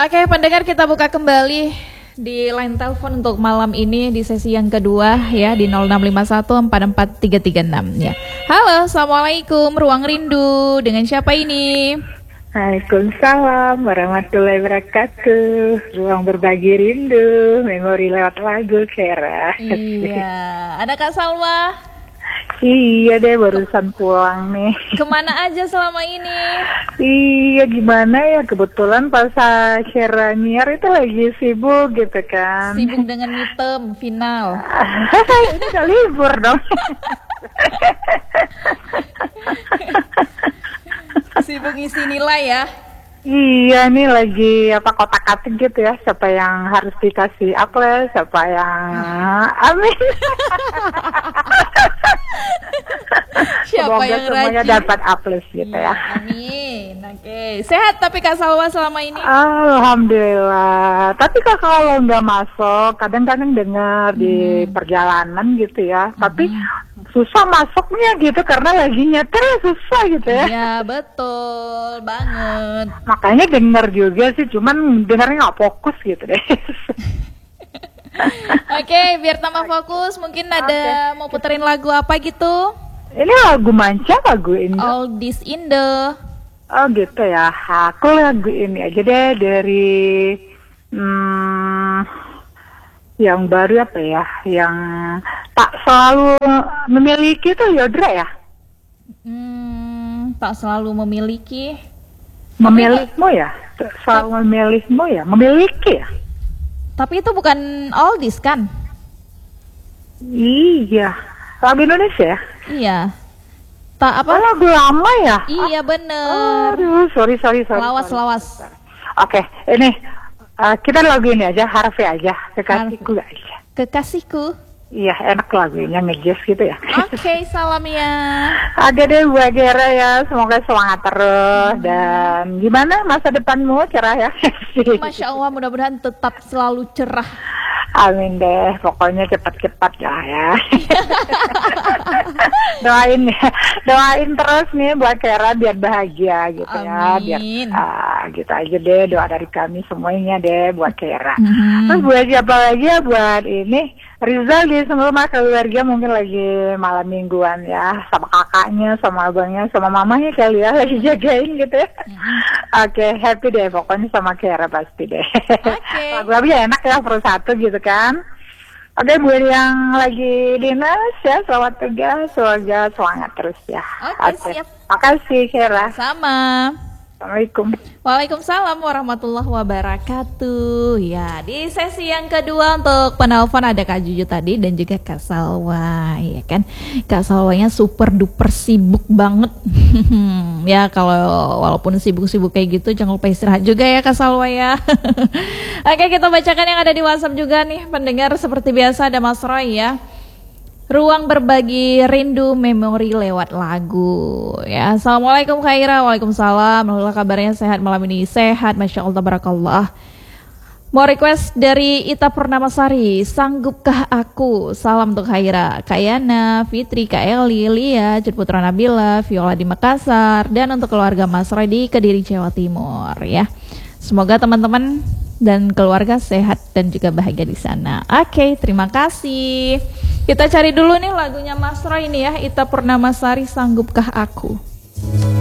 Oke, pendengar, kita buka kembali di line telepon untuk malam ini di sesi yang kedua ya di 0651443336 ya. Halo, assalamualaikum, Ruang Rindu. Dengan siapa ini? Waalaikumsalam warahmatullahi wabarakatuh. Ruang berbagi rindu, memori lewat lagu, Kera. Iya, ada Kak Salwa. Iya deh, barusan pulang nih. Kemana aja selama ini? Iya, gimana ya, kebetulan pas Kera nyiar itu lagi sibuk gitu kan. Sibuk dengan midterm final. Ini udah libur dong. Sibuk ngisi nilai ya. Iya, nih lagi kotak-katik gitu ya. Siapa yang harus dikasih aples, siapa yang amin. Siapa semoga yang semuanya rajin dapat aples gitu ya. Amin. Oke. Sehat tapi Kak Salwa selama ini? Alhamdulillah. Tapi kalau nggak masuk, kadang-kadang dengar di perjalanan gitu ya. Tapi susah masuknya gitu karena lagi nyetir susah gitu ya. Iya, betul banget. Makanya denger juga sih, cuman dengarnya nggak fokus gitu deh. Oke, biar tambah fokus, mungkin ada mau puterin lagu apa gitu? Ini lagu manca, lagu ini. All This In The. Oh gitu ya. Aku lagu ini aja deh dari yang baru apa ya? Yang tak selalu memiliki tuh Yodra ya? Tak selalu memiliki. Memilihmu ya? Tak selalu memilihmu ya? Memiliki ya? Tapi itu bukan All This kan? Iya. Lagu Indonesia ya? Iya. Tak apa? Oh, lagu lama ya? Iya bener. Aduh, sorry. Lawas. Oke, ini kita lagu ini aja, harfi aja, kekasihku aja. Kekasihku. Iya, enak lagunya, ngejazz gitu ya. Oke, salam ya. Ada deh buat Gera ya, semoga semangat terus. Dan gimana masa depanmu, cerah ya? Masya Allah, mudah-mudahan tetap selalu cerah. Amin deh, pokoknya cepat-cepat lah ya. Doain terus nih buat Kera biar bahagia gitu ya. Biar gitu aja deh, doa dari kami semuanya deh buat Kera. Terus buat siapa lagi ya, buat ini Rizal di semua keluarga mungkin lagi malam mingguan ya, sama kakaknya, sama abangnya, sama mamanya kali ya, lagi jagain gitu ya. Oke, happy deh pokoknya sama Kera pasti deh. Lagu-lagunya enak ya, per satu gitu kan. Oke, buat yang lagi dinas ya, selamat tugas, semoga semangat terus ya. Oke, siap. Makasih Kera. Sama. Assalamualaikum. Waalaikumsalam warahmatullahi wabarakatuh. Ya, di sesi yang kedua untuk penelpon ada Kak Juju tadi dan juga Kak Salwa, ya kan? Kak Salwanya super duper sibuk banget. Ya, kalau walaupun sibuk-sibuk kayak gitu jangan lupa istirahat juga ya Kak Salwa ya. Oke, kita bacakan yang ada di WhatsApp juga nih, pendengar. Seperti biasa ada Mas Roy ya. Ruang berbagi rindu memori lewat lagu ya. Assalamualaikum Khaira. Waalaikumsalam. Alhamdulillah kabarnya sehat malam ini. Sehat, Masya Allah, barakallah. Mau request dari Ita Purnamasari, Sanggupkah Aku. Salam untuk Khaira, Kak Yana, Fitri, Kak Eli, Lia, Cut Putra Nabila, Viola di Makassar, dan untuk keluarga Mas Roy di Kediri, Jawa Timur ya. Semoga teman-teman dan keluarga sehat dan juga bahagia di sana. Oke, terima kasih. Kita cari dulu nih lagunya Mas Roy ini ya, Ita Purnamasari, Sanggupkah Aku.